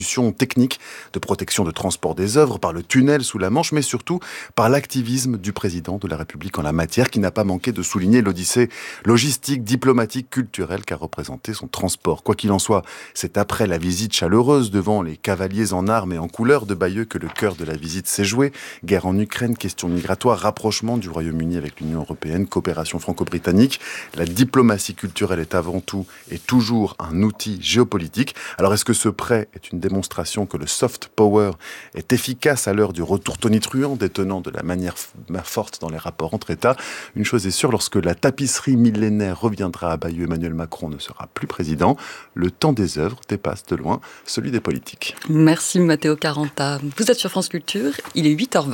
techniques de protection de transport des œuvres, par le tunnel sous la Manche, mais surtout par l'activisme du président de la République en la matière, qui n'a pas manqué de souligner l'odyssée logistique, diplomatique, culturelle qu'a représenté son transport. Quoi qu'il en soit, c'est après la visite chaleureuse devant les cavaliers en armes et en couleurs de Bayeux que le cœur de la visite s'est joué. Guerre en Ukraine, question migratoire, rapprochement du Royaume-Uni avec l'Union européenne, coopération franco-britannique. La diplomatie culturelle est avant tout et toujours un outil géopolitique. Alors est-ce que ce prêt est une démonstration que le soft power est efficace à l'heure du retour tonitruant des tenants de la manière forte dans les rapports entre États? Une chose est sûre, lorsque la tapisserie millénaire reviendra à Bayeux, Emmanuel Macron ne sera plus président. Le temps des œuvres dépasse de loin celui des politiques. Merci Matteo Caranta. Vous êtes sur France Culture, il est 8h20.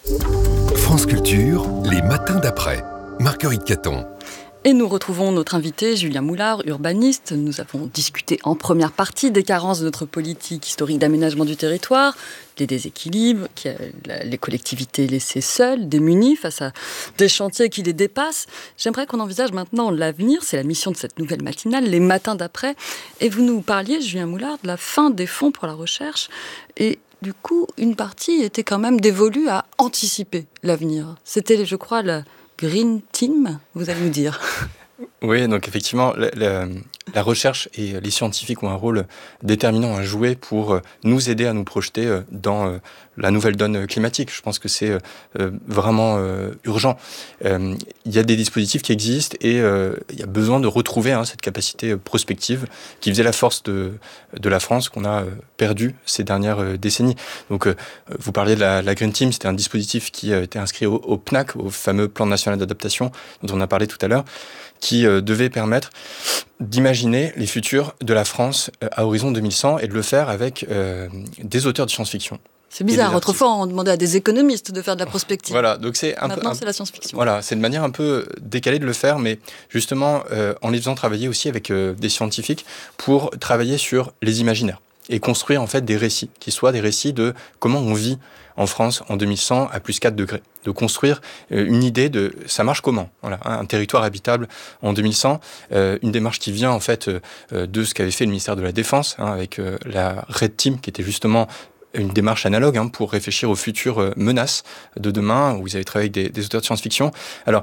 France Culture, les matins d'après. Marguerite Caton. Et nous retrouvons notre invité, Julien Moulard, urbaniste. Nous avons discuté en première partie des carences de notre politique historique d'aménagement du territoire, des déséquilibres, les collectivités laissées seules, démunies face à des chantiers qui les dépassent. J'aimerais qu'on envisage maintenant l'avenir, c'est la mission de cette nouvelle matinale, les matins d'après. Et vous nous parliez, Julien Moulard, de la fin des fonds pour la recherche. Et du coup, une partie était quand même dévolue à anticiper l'avenir. C'était, je crois, la Green Team, vous allez nous dire. Oui, donc effectivement, la recherche et les scientifiques ont un rôle déterminant à jouer pour nous aider à nous projeter dans la nouvelle donne climatique. Je pense que c'est vraiment urgent. Il y a des dispositifs qui existent et il y a besoin de retrouver cette capacité prospective qui faisait la force de la France qu'on a perdue ces dernières décennies. Donc, vous parliez de la Green Team, c'était un dispositif qui était inscrit au PNAC, au fameux Plan national d'adaptation dont on a parlé tout à l'heure, qui devait permettre d'imaginer les futurs de la France à horizon 2100 et de le faire avec des auteurs de science-fiction. C'est bizarre, autrefois on demandait à des économistes de faire de la prospective. Voilà, donc maintenant c'est la science-fiction. Voilà, c'est une manière un peu décalée de le faire, mais justement en les faisant travailler aussi avec des scientifiques pour travailler sur les imaginaires et construire en fait des récits, qui soient des récits de comment on vit en France en 2100 à plus 4 degrés. De construire une idée de ça marche comment, voilà, un territoire habitable en 2100, une démarche qui vient en fait de ce qu'avait fait le ministère de la Défense avec la Red Team qui était justement une démarche analogue pour réfléchir aux futures menaces de demain, où vous avez travaillé avec des auteurs de science-fiction. Alors,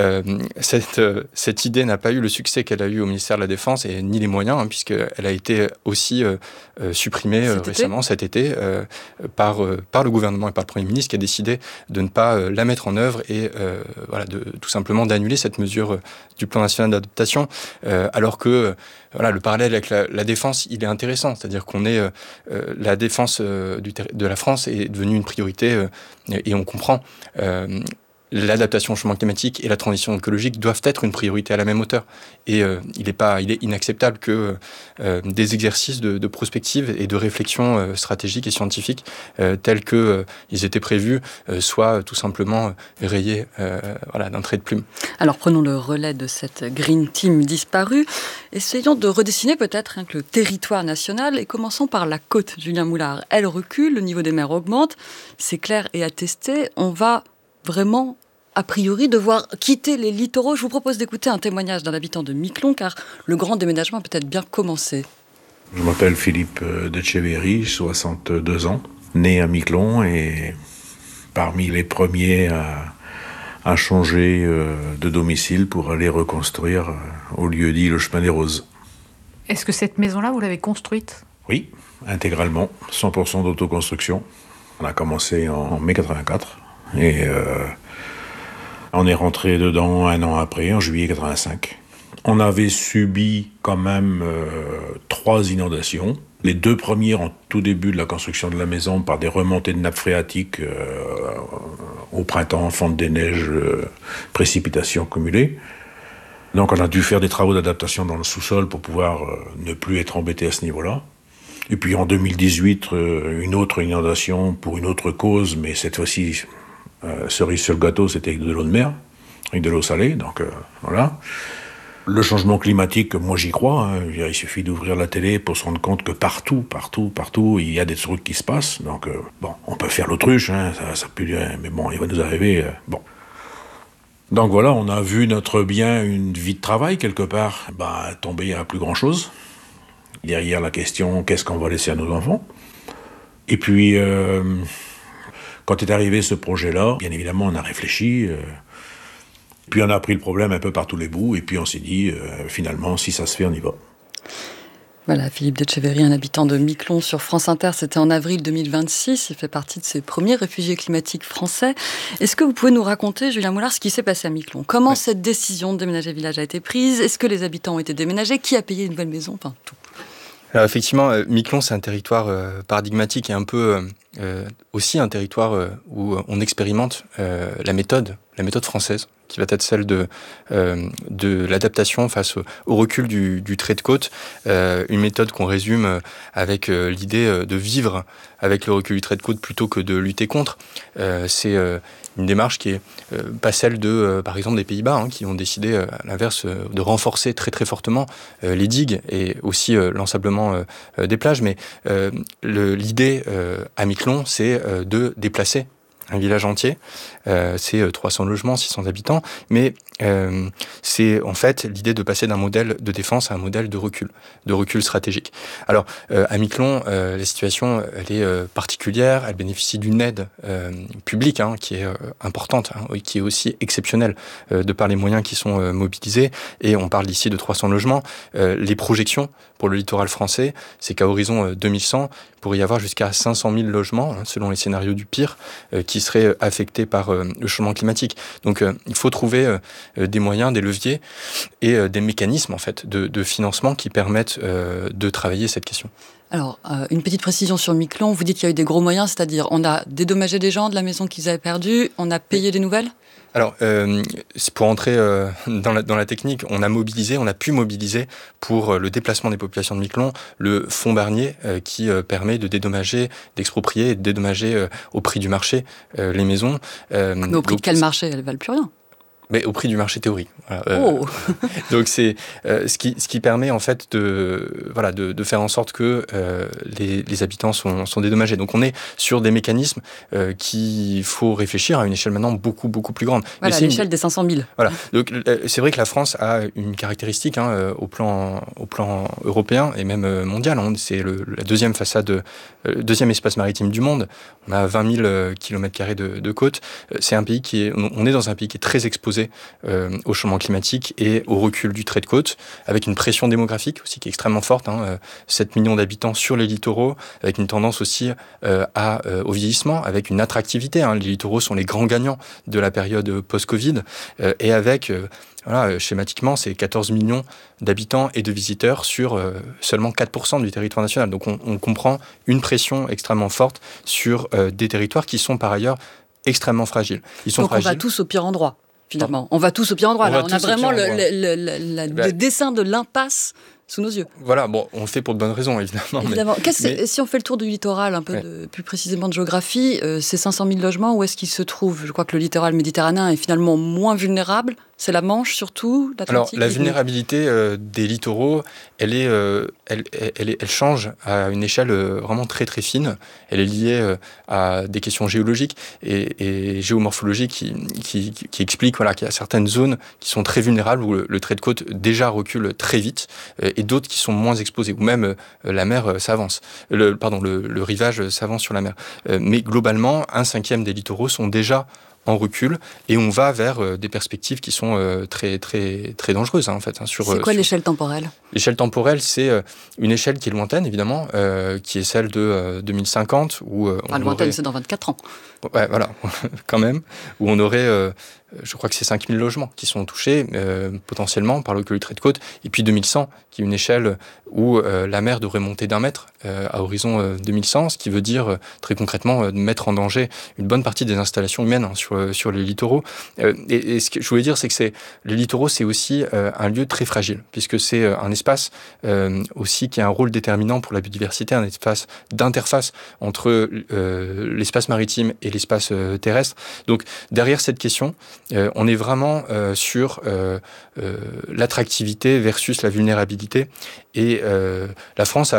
cette idée n'a pas eu le succès qu'elle a eu au ministère de la Défense, et ni les moyens, puisqu'elle a été aussi supprimée récemment, cet été, par le gouvernement et par le Premier ministre, qui a décidé de ne pas la mettre en œuvre et tout simplement d'annuler cette mesure du plan national d'adaptation, alors que le parallèle avec la défense, il est intéressant, c'est-à-dire qu'on est la défense de la France est devenue une priorité et on comprend. L'adaptation au changement climatique et la transition écologique doivent être une priorité à la même hauteur. Et il est inacceptable que des exercices de prospective et de réflexion stratégique et scientifique tels qu'ils étaient prévus soient tout simplement rayés d'un trait de plume. Alors prenons le relais de cette Green Team disparue. Essayons de redessiner peut-être le territoire national et commençons par la côte, Julien Moulard. Elle recule, le niveau des mers augmente, c'est clair et attesté. On va vraiment, a priori, devoir quitter les littoraux. Je vous propose d'écouter un témoignage d'un habitant de Miquelon, car le grand déménagement a peut-être bien commencé. Je m'appelle Philippe Decheverry, 62 ans, né à Miquelon et parmi les premiers à changer de domicile pour aller reconstruire au lieu-dit le chemin des Roses. Est-ce que cette maison-là, vous l'avez construite ? Oui, intégralement, 100% d'autoconstruction. On a commencé en mai 84 et on est rentré dedans un an après, en juillet 85. On avait subi quand même 3 inondations. Les 2 premières en tout début de la construction de la maison par des remontées de nappes phréatiques au printemps, fonte des neiges, précipitations cumulées. Donc on a dû faire des travaux d'adaptation dans le sous-sol pour pouvoir ne plus être embêté à ce niveau-là. Et puis en 2018, une autre inondation pour une autre cause, mais cette fois-ci, cerise sur le gâteau, c'était avec de l'eau de mer, avec de l'eau salée, donc voilà. Le changement climatique, moi j'y crois, il suffit d'ouvrir la télé pour se rendre compte que partout, il y a des trucs qui se passent. Donc on peut faire l'autruche, ça pue, mais bon, il va nous arriver, Donc voilà, on a vu notre bien, une vie de travail quelque part, tomber à plus grand chose. Derrière la question, qu'est-ce qu'on va laisser à nos enfants ? Et puis, quand est arrivé ce projet-là, bien évidemment, on a réfléchi. Puis on a pris le problème un peu par tous les bouts. Et puis on s'est dit, finalement, si ça se fait, on y va. Voilà, Philippe d'Etcheverry, un habitant de Miquelon sur France Inter, c'était en avril 2026, il fait partie de ces premiers réfugiés climatiques français. Est-ce que vous pouvez nous raconter, Julien Moulard, ce qui s'est passé à Miquelon ? Comment cette décision de déménager le village a été prise ? Est-ce que les habitants ont été déménagés ? Qui a payé une nouvelle maison ? Enfin, tout. Alors effectivement, Miquelon, c'est un territoire paradigmatique et un peu aussi un territoire où on expérimente la méthode française, qui va être celle de l'adaptation face au recul du trait de côte. Une méthode qu'on résume avec l'idée de vivre avec le recul du trait de côte plutôt que de lutter contre. C'est une démarche qui est pas celle par exemple, des Pays-Bas, qui ont décidé, à l'inverse, de renforcer très très fortement les digues et aussi l'ensablement des plages. Mais l'idée à Miquelon, c'est de déplacer un village entier, c'est 300 logements, 600 habitants, mais c'est en fait l'idée de passer d'un modèle de défense à un modèle de recul stratégique. Alors, à Miquelon, la situation, elle est particulière, elle bénéficie d'une aide publique qui est importante, qui est aussi exceptionnelle de par les moyens qui sont mobilisés, et on parle ici de 300 logements. Les projections pour le littoral français, c'est qu'à horizon 2100, il pourrait y avoir jusqu'à 500 000 logements, selon les scénarios du pire, qui seraient affectés par le changement climatique. Donc il faut trouver des moyens, des leviers et des mécanismes en fait de financement qui permettent de travailler cette question. Alors, une petite précision sur Miquelon, vous dites qu'il y a eu des gros moyens, c'est-à-dire on a dédommagé des gens de la maison qu'ils avaient perdue, on a payé des nouvelles ? Alors, pour entrer dans la technique, on a pu mobiliser pour le déplacement des populations de Miquelon le fonds Barnier qui permet de dédommager, d'exproprier et de dédommager au prix du marché les maisons. Mais au prix de quel marché ? Elles ne valent plus rien. Mais au prix du marché théorique. Voilà. Donc c'est ce qui permet en fait de faire en sorte que les habitants sont dédommagés. Donc on est sur des mécanismes qu'il faut réfléchir à une échelle maintenant beaucoup beaucoup plus grande. Voilà, l'échelle des 500 000. Voilà. Donc c'est vrai que la France a une caractéristique au plan européen et même mondial. C'est la deuxième deuxième espace maritime du monde. On a 20 000 km² de côte. C'est un pays on est dans un pays qui est très exposé au changement climatique et au recul du trait de côte, avec une pression démographique aussi qui est extrêmement forte, 7 millions d'habitants sur les littoraux, avec une tendance aussi au vieillissement, avec une attractivité. Les littoraux sont les grands gagnants de la période post-Covid, et avec, schématiquement, c'est 14 millions d'habitants et de visiteurs sur seulement 4% du territoire national. Donc on comprend une pression extrêmement forte sur des territoires qui sont par ailleurs extrêmement fragiles. On va tous au pire endroit. Finalement, on va tous au pire endroit. On a vraiment le dessin de l'impasse sous nos yeux. Voilà, bon, on le fait pour de bonnes raisons, évidemment. Si on fait le tour du littoral, un peu plus précisément de géographie, ces 500 000 logements, où est-ce qu'ils se trouvent ? Je crois que le littoral méditerranéen est finalement moins vulnérable. C'est la Manche surtout, l'Atlantique. Alors, la vulnérabilité des littoraux, elle change à une échelle vraiment très très fine. Elle est liée à des questions géologiques et géomorphologiques qui expliquent qu'il y a certaines zones qui sont très vulnérables où le trait de côte déjà recule très vite et d'autres qui sont moins exposées, où même la mer s'avance. Le rivage s'avance sur la mer. Mais globalement, 1/5 des littoraux sont déjà en recul, et on va vers des perspectives qui sont très, très, très dangereuses, en fait. C'est quoi l'échelle temporelle ? L'échelle temporelle, c'est une échelle qui est lointaine, évidemment, qui est celle de 2050. Lointaine, c'est dans 24 ans. Ouais, voilà, quand même, où on aurait... je crois que c'est 5 000 logements qui sont touchés potentiellement par le recul du trait de côte. Et puis 2100, qui est une échelle où la mer devrait monter d'1 mètre à horizon 2100, ce qui veut dire très concrètement de mettre en danger une bonne partie des installations humaines sur les littoraux. Et ce que je voulais dire, c'est que les littoraux, c'est aussi un lieu très fragile, puisque c'est un espace aussi qui a un rôle déterminant pour la biodiversité, un espace d'interface entre l'espace maritime et l'espace terrestre. Donc derrière cette question, on est vraiment sur l'attractivité versus la vulnérabilité. Et la France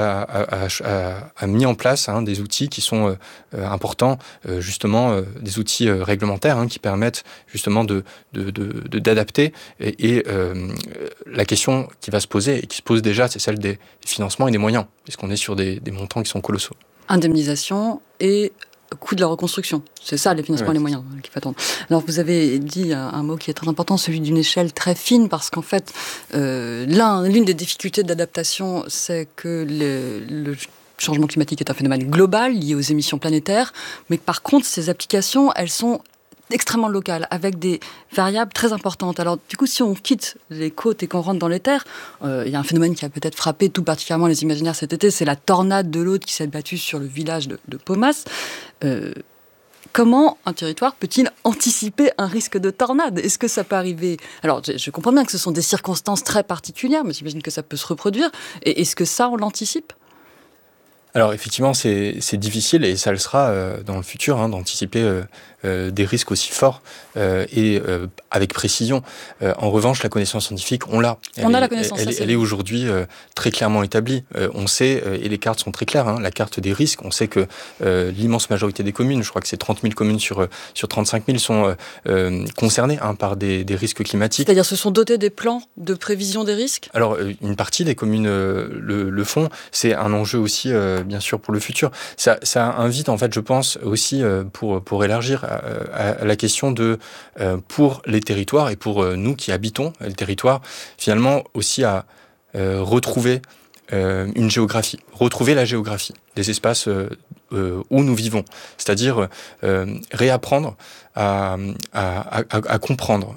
a mis en place des outils qui sont importants, justement des outils réglementaires qui permettent justement d'adapter. Et la question qui va se poser, et qui se pose déjà, c'est celle des financements et des moyens, puisqu'on est sur des montants qui sont colossaux. indemnisation et coût de la reconstruction. C'est ça, les financements et les moyens qu'il faut attendre. Alors, vous avez dit un mot qui est très important, celui d'une échelle très fine, parce qu'en fait, l'une des difficultés d'adaptation, c'est que le changement climatique est un phénomène global lié aux émissions planétaires, mais que par contre, ces applications, elles sont extrêmement locales, avec des variables très importantes. Alors, du coup, si on quitte les côtes et qu'on rentre dans les terres, il y a un phénomène qui a peut-être frappé tout particulièrement les imaginaires cet été, c'est la tornade de l'Aude qui s'est battue sur le village de Paumas. Comment un territoire peut-il anticiper un risque de tornade ? Est-ce que ça peut arriver ? Alors, je comprends bien que ce sont des circonstances très particulières, mais j'imagine que ça peut se reproduire. Et est-ce que ça, on l'anticipe ? Alors effectivement, c'est difficile et ça le sera dans le futur d'anticiper des risques aussi forts et avec précision. En revanche, la connaissance scientifique, on l'a. Elle est aujourd'hui très clairement établie. On sait, et les cartes sont très claires, la carte des risques. On sait que l'immense majorité des communes, je crois que c'est 30 000 communes sur 35 000, sont concernées par des risques climatiques. C'est-à-dire se sont dotées des plans de prévision des risques ? Alors, une partie des communes le font. C'est un enjeu aussi, bien sûr, pour le futur. Ça invite, en fait, je pense, aussi, pour élargir à la question de, pour les territoires et pour nous qui habitons les territoires, finalement, aussi à retrouver une géographie, retrouver la géographie des espaces où nous vivons, c'est-à-dire réapprendre à comprendre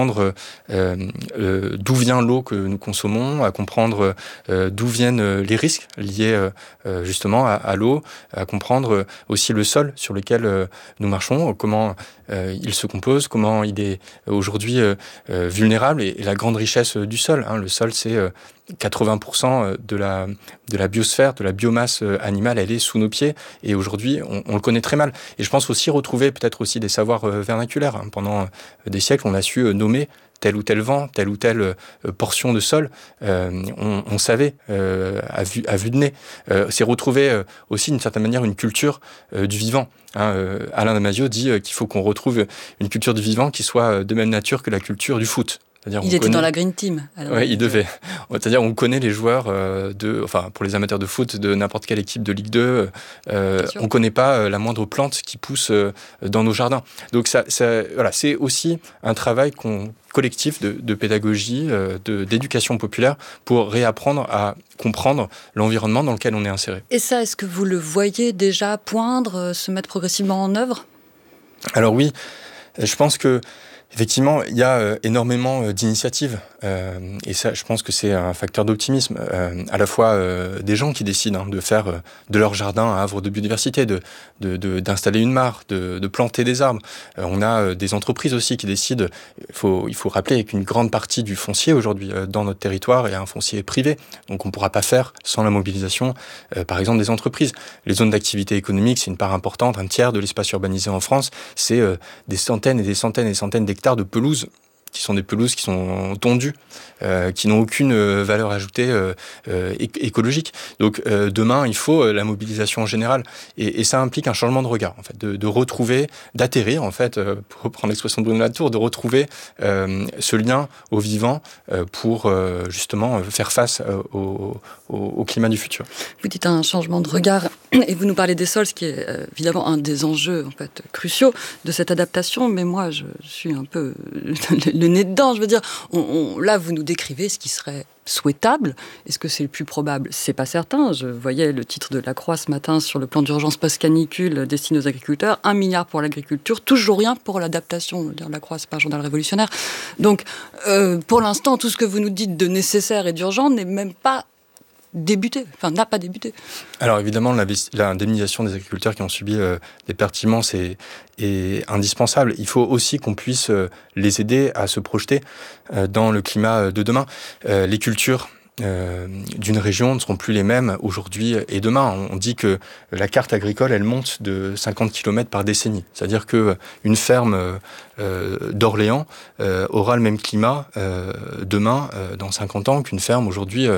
d'où vient l'eau que nous consommons, à comprendre d'où viennent les risques liés justement à l'eau, à comprendre aussi le sol sur lequel nous marchons, comment il se compose, comment il est aujourd'hui vulnérable et la grande richesse du sol. Le sol, c'est 80% de la biosphère, de la biomasse animale, elle est sous nos pieds et aujourd'hui on le connaît très mal. Et je pense aussi retrouver peut-être aussi des savoirs vernaculaires. Pendant des siècles, on a su nommer tel ou tel vent, telle ou telle portion de sol, on savait à vue de nez. C'est retrouver aussi d'une certaine manière une culture du vivant. Alain Damasio dit qu'il faut qu'on retrouve une culture du vivant qui soit de même nature que la culture du foot. Il était dans la Green Team. Oui, il devait. C'est-à-dire, on connaît les joueurs pour les amateurs de foot, de n'importe quelle équipe de Ligue 2. On ne connaît pas la moindre plante qui pousse dans nos jardins. Donc, c'est aussi un travail collectif de pédagogie, d'éducation populaire pour réapprendre à comprendre l'environnement dans lequel on est inséré. Et ça, est-ce que vous le voyez déjà poindre, se mettre progressivement en œuvre ? Alors oui, je pense que effectivement, il y a énormément d'initiatives et ça, je pense que c'est un facteur d'optimisme. À la fois des gens qui décident de faire de leur jardin un havre de biodiversité, d'installer une mare, de planter des arbres. On a des entreprises aussi qui décident. Il faut rappeler qu'une grande partie du foncier aujourd'hui dans notre territoire est un foncier privé. Donc on ne pourra pas faire sans la mobilisation, par exemple, des entreprises. Les zones d'activité économique, c'est une part importante, un tiers de l'espace urbanisé en France. C'est des centaines et des centaines et des centaines d'hectares de pelouses qui sont des pelouses qui sont tondues, qui n'ont aucune valeur ajoutée écologique. Donc demain, il faut la mobilisation en général. Et ça implique un changement de regard, en fait, de retrouver, d'atterrir, en fait, pour reprendre l'expression de Bruno Latour, de retrouver ce lien au vivant pour justement faire face au climat du futur. Vous dites un changement de regard et vous nous parlez des sols, ce qui est évidemment un des enjeux en fait, cruciaux de cette adaptation. Mais moi, je suis un peu le nez dedans. Je veux dire, là, vous nous décrivez ce qui serait souhaitable. Est-ce que c'est le plus probable ? C'est pas certain. Je voyais le titre de La Croix ce matin sur le plan d'urgence post-canicule destiné aux agriculteurs. 1 milliard pour l'agriculture, toujours rien pour l'adaptation. La Croix, c'est pas un journal révolutionnaire. Donc, pour l'instant, tout ce que vous nous dites de nécessaire et d'urgent n'est même pas débuté, n'a pas débuté. Alors évidemment, l'indemnisation des agriculteurs qui ont subi des pertes immenses est indispensable. Il faut aussi qu'on puisse les aider à se projeter dans le climat de demain. Les cultures d'une région ne seront plus les mêmes aujourd'hui et demain. On dit que la carte agricole, elle monte de 50 km par décennie. C'est-à-dire qu'une ferme d'Orléans aura le même climat demain, dans 50 ans, qu'une ferme aujourd'hui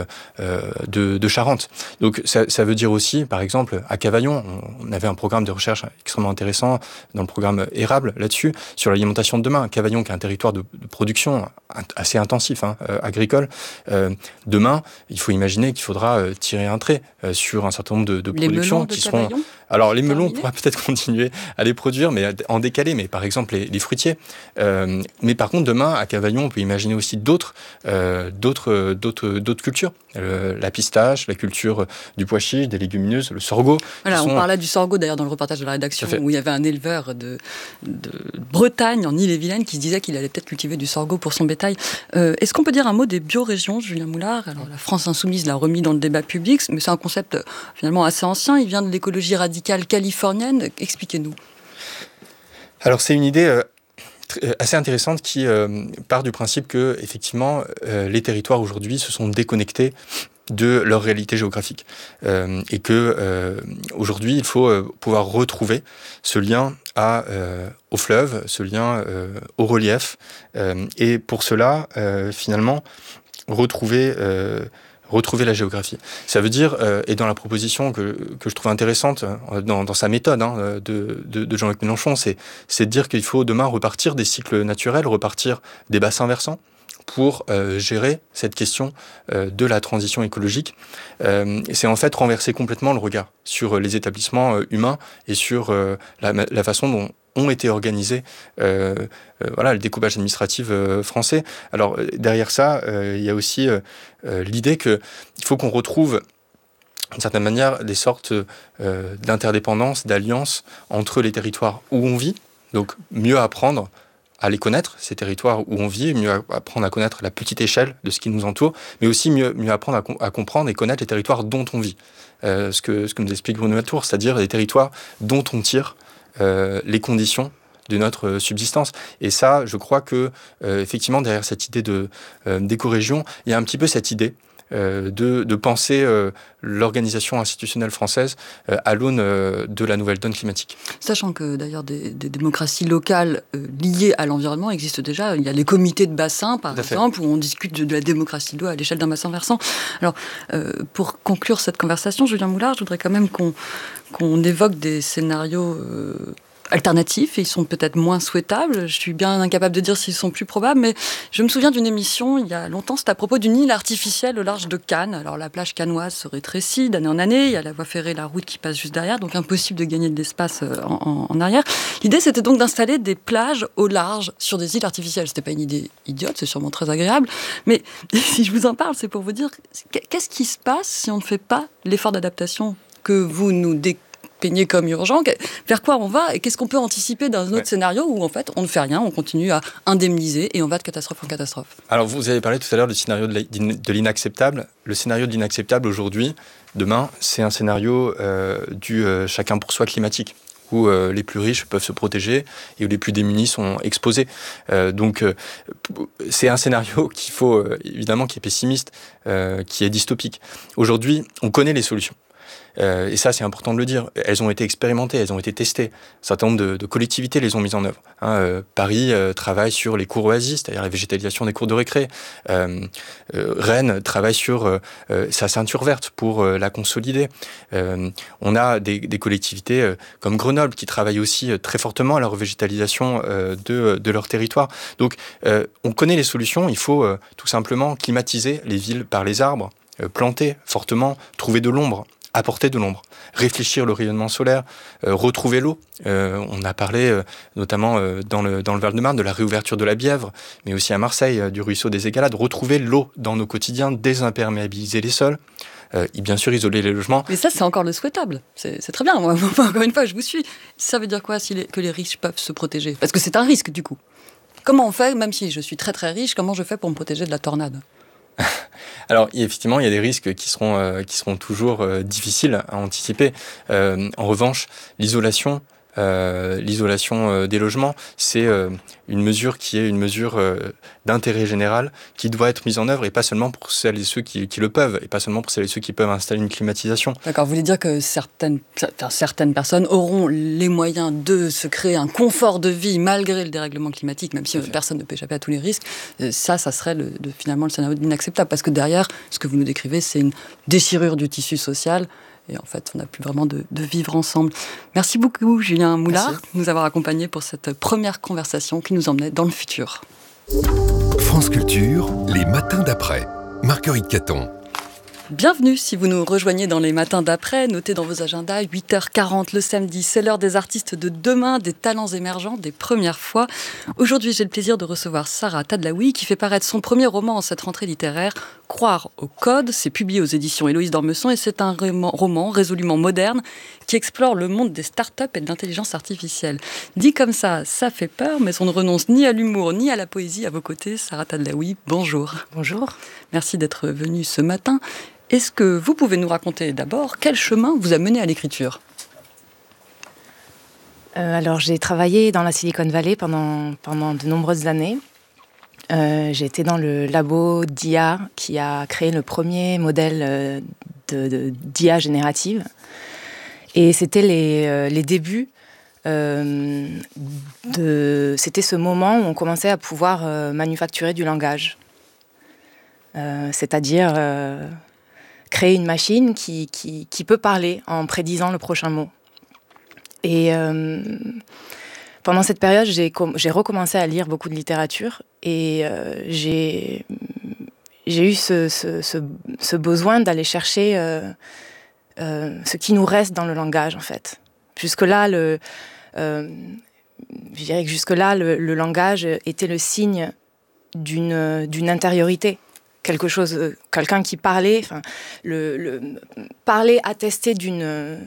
de Charente. Donc ça veut dire aussi, par exemple, à Cavaillon, on avait un programme de recherche extrêmement intéressant dans le programme Érable là-dessus, sur l'alimentation de demain. Cavaillon, qui est un territoire de production assez intensif, agricole, demain, demain, il faut imaginer qu'il faudra tirer un trait sur un certain nombre de productions qui seront... Alors, les melons, on pourra peut-être continuer à les produire, mais en décalé, mais par exemple les fruitiers. Mais par contre, demain, à Cavaillon, on peut imaginer aussi d'autres cultures. La pistache, la culture du pois chiche, des légumineuses, le sorgho. Voilà, on parlait du sorgho d'ailleurs dans le reportage de la rédaction, où il y avait un éleveur de Bretagne, en Île-et-Vilaine, qui se disait qu'il allait peut-être cultiver du sorgho pour son bétail. Est-ce qu'on peut dire un mot des biorégions, Julien Moulard? Alors, la France insoumise l'a remis dans le débat public, mais c'est un concept finalement assez ancien. Il vient de l'écologie radicale californienne. Expliquez-nous. Alors, c'est une idée assez intéressante qui part du principe que, effectivement, les territoires aujourd'hui se sont déconnectés de leur réalité géographique. Et que aujourd'hui, il faut pouvoir retrouver ce lien au fleuve, ce lien au relief. Et pour cela, finalement, retrouver la géographie. Ça veut dire, et dans la proposition que je trouve intéressante, dans sa méthode de Jean-Luc Mélenchon, c'est de dire qu'il faut demain repartir des cycles naturels, repartir des bassins versants, pour gérer cette question de la transition écologique. C'est en fait renverser complètement le regard sur les établissements humains et sur la façon dont ont été organisés le découpage administratif français. Alors derrière ça, il y a aussi l'idée qu'il faut qu'on retrouve d'une certaine manière des sortes d'interdépendance, d'alliance entre les territoires où on vit, donc mieux apprendre à les connaître, ces territoires où on vit, mieux apprendre à connaître la petite échelle de ce qui nous entoure, mais aussi mieux apprendre à comprendre et connaître les territoires dont on vit. Ce que nous explique Bruno Latour, c'est-à-dire les territoires dont on tire les conditions de notre subsistance. Et ça, je crois que, effectivement, derrière cette idée d'éco-région, il y a un petit peu cette idée de penser l'organisation institutionnelle française à l'aune de la nouvelle donne climatique. Sachant que d'ailleurs des démocraties locales liées à l'environnement existent déjà. Il y a les comités de bassin, par exemple, où on discute de la démocratie de l'eau à l'échelle d'un bassin versant. Alors, pour conclure cette conversation, Julien Moulard, je voudrais quand même qu'on évoque des scénarios alternatifs, et ils sont peut-être moins souhaitables. Je suis bien incapable de dire s'ils sont plus probables, mais je me souviens d'une émission, il y a longtemps, c'était à propos d'une île artificielle au large de Cannes. Alors la plage cannoise se rétrécit d'année en année, il y a la voie ferrée, la route qui passe juste derrière, donc impossible de gagner de l'espace en arrière. L'idée, c'était donc d'installer des plages au large sur des îles artificielles. C'était pas une idée idiote, c'est sûrement très agréable, mais si je vous en parle, c'est pour vous dire, qu'est-ce qui se passe si on ne fait pas l'effort d'adaptation que vous nous peignez comme urgent, vers quoi on va et qu'est-ce qu'on peut anticiper dans un autre scénario où en fait on ne fait rien, on continue à indemniser et on va de catastrophe en catastrophe. Alors vous avez parlé tout à l'heure du scénario de l'inacceptable. Le scénario de l'inacceptable aujourd'hui, demain, c'est un scénario du chacun pour soi climatique, où les plus riches peuvent se protéger et où les plus démunis sont exposés. Donc c'est un scénario qu'il faut, évidemment, qui est pessimiste, qui est dystopique. Aujourd'hui, on connaît les solutions. Et ça, c'est important de le dire. Elles ont été expérimentées, elles ont été testées. Un certain nombre de collectivités les ont mises en œuvre. Paris travaille sur les cours oasis, c'est-à-dire la végétalisation des cours de récré. Rennes travaille sur sa ceinture verte pour la consolider. On a des collectivités comme Grenoble qui travaillent aussi très fortement à la revégétalisation de leur territoire. Donc, on connaît les solutions. Il faut tout simplement climatiser les villes par les arbres, planter fortement, trouver de l'ombre, apporter de l'ombre, réfléchir le rayonnement solaire, retrouver l'eau. On a parlé notamment dans le Val-de-Marne de la réouverture de la Bièvre, mais aussi à Marseille du ruisseau des Égalades, retrouver l'eau dans nos quotidiens, désimperméabiliser les sols, et bien sûr isoler les logements. Mais ça, c'est encore le souhaitable. C'est très bien. Moi, encore une fois, je vous suis. Ça veut dire quoi que les riches peuvent se protéger? Parce que c'est un risque, du coup. Comment on fait, même si je suis très très riche, comment je fais pour me protéger de la tornade? Alors, effectivement, il y a des risques qui seront toujours difficiles à anticiper. En revanche, l'isolation des logements, c'est une mesure qui est une mesure d'intérêt général qui doit être mise en œuvre, et pas seulement pour celles et ceux qui le peuvent, et pas seulement pour celles et ceux qui peuvent installer une climatisation. D'accord, vous voulez dire que certaines personnes auront les moyens de se créer un confort de vie malgré le dérèglement climatique, même si personne ne peut échapper à tous les risques. Ça serait finalement le scénario d'inacceptable, parce que derrière, ce que vous nous décrivez, c'est une déchirure du tissu social. Et en fait, on n'a plus vraiment de vivre ensemble. Merci beaucoup, Julien Moulard, de nous avoir accompagnés pour cette première conversation qui nous emmenait dans le futur. France Culture, les matins d'après. Marguerite Caton. Bienvenue si vous nous rejoignez dans les matins d'après. Notez dans vos agendas 8h40 le samedi. C'est l'heure des artistes de demain, des talents émergents, des premières fois. Aujourd'hui, j'ai le plaisir de recevoir Sarah Tadlaoui qui fait paraître son premier roman en cette rentrée littéraire, Croire au code. C'est publié aux éditions Héloïse d'Ormesson et c'est un roman résolument moderne qui explore le monde des startups et de l'intelligence artificielle. Dit comme ça fait peur, mais on ne renonce ni à l'humour ni à la poésie. À vos côtés, Sarah Tadlaoui, bonjour. Bonjour. Merci d'être venue ce matin. Est-ce que vous pouvez nous raconter d'abord quel chemin vous a mené à l'écriture ? Alors, j'ai travaillé dans la Silicon Valley pendant de nombreuses années. J'ai été dans le labo d'IA qui a créé le premier modèle d'IA générative. Et c'était les débuts. C'était ce moment où on commençait à pouvoir manufacturer du langage. C'est-à-dire créer une machine qui peut parler en prédisant le prochain mot. Et pendant cette période, j'ai recommencé à lire beaucoup de littérature et j'ai eu ce besoin d'aller chercher ce qui nous reste dans le langage, en fait. Jusque-là, je dirais que jusque-là, le langage était le signe d'une intériorité. Quelqu'un qui parlait, enfin, parler attestait d'une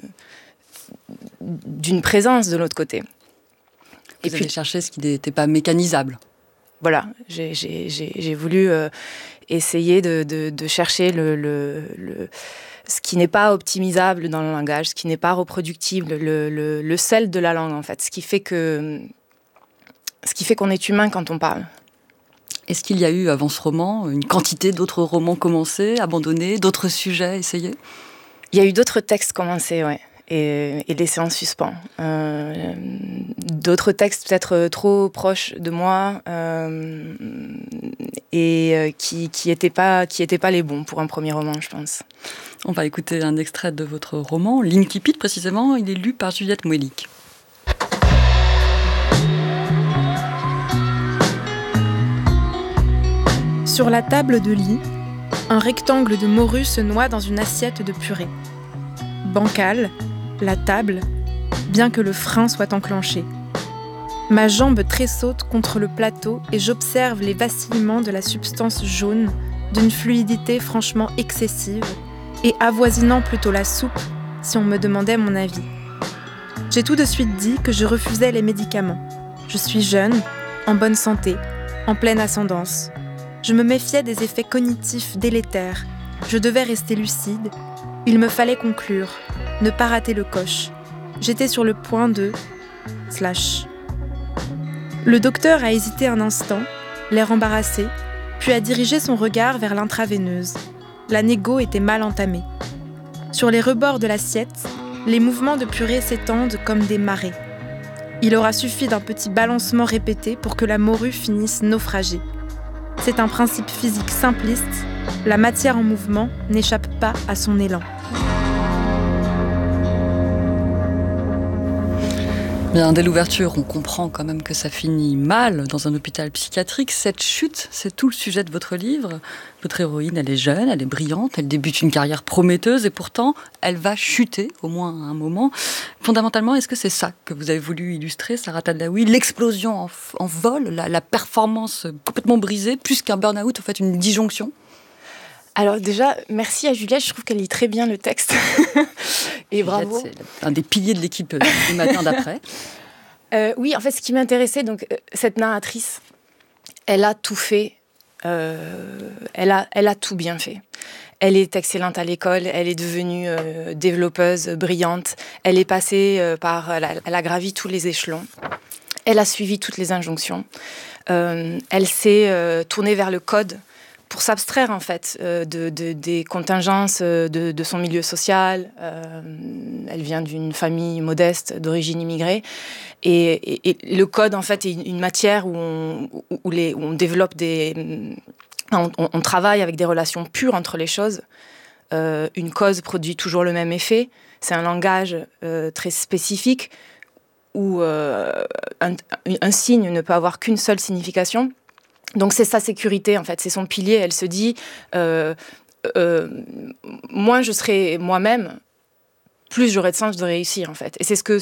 présence de l'autre côté. Vous avez cherché ce qui n'était pas mécanisable. Voilà, j'ai voulu essayer de chercher ce qui n'est pas optimisable dans le langage, ce qui n'est pas reproductible, le sel de la langue en fait, ce qui fait qu'on est humain quand on parle. Est-ce qu'il y a eu, avant ce roman, une quantité d'autres romans commencés, abandonnés, d'autres sujets essayés ? Il y a eu d'autres textes commencés, ouais, et laissés en suspens. D'autres textes peut-être trop proches de moi et qui étaient pas les bons pour un premier roman, je pense. On va écouter un extrait de votre roman, L'Incipit précisément. Il est lu par Juliette Moëllic. Sur la table de lit, un rectangle de morue se noie dans une assiette de purée. Bancale, la table, bien que le frein soit enclenché. Ma jambe tressaute contre le plateau et j'observe les vacillements de la substance jaune, d'une fluidité franchement excessive, et avoisinant plutôt la soupe si on me demandait mon avis. J'ai tout de suite dit que je refusais les médicaments. Je suis jeune, en bonne santé, en pleine ascendance. Je me méfiais des effets cognitifs délétères. Je devais rester lucide. Il me fallait conclure, ne pas rater le coche. J'étais sur le point de... Le docteur a hésité un instant, l'air embarrassé, puis a dirigé son regard vers l'intraveineuse. La négo était mal entamée. Sur les rebords de l'assiette, les mouvements de purée s'étendent comme des marées. Il aura suffi d'un petit balancement répété pour que la morue finisse naufragée. C'est un principe physique simpliste, la matière en mouvement n'échappe pas à son élan. Bien, dès l'ouverture, on comprend quand même que ça finit mal dans un hôpital psychiatrique. Cette chute, c'est tout le sujet de votre livre. Votre héroïne, elle est jeune, elle est brillante, elle débute une carrière prometteuse et pourtant, elle va chuter, au moins à un moment. Fondamentalement, est-ce que c'est ça que vous avez voulu illustrer, Sarah Tadlaoui ? L'explosion en vol, la performance complètement brisée, plus qu'un burn-out, en fait, une disjonction ? Alors déjà, merci à Juliette, je trouve qu'elle lit très bien le texte. Et Juliette, bravo. c'est un des piliers de l'équipe du matin d'après. Oui, en fait, ce qui m'intéressait, donc cette narratrice, elle a tout fait. Elle a tout bien fait. Elle est excellente à l'école, elle est devenue développeuse brillante. Elle est passée elle a gravi tous les échelons. Elle a suivi toutes les injonctions. Elle s'est tournée vers le code pour s'abstraire en fait des contingences de son milieu social. Elle vient d'une famille modeste d'origine immigrée et le code en fait est une matière où on développe on travaille avec des relations pures entre les choses. Une cause produit toujours le même effet. C'est un langage très spécifique où un signe ne peut avoir qu'une seule signification. Donc c'est sa sécurité, en fait, c'est son pilier. Elle se dit, moins je serai moi-même, plus j'aurai de chances de réussir, en fait. Et c'est ce que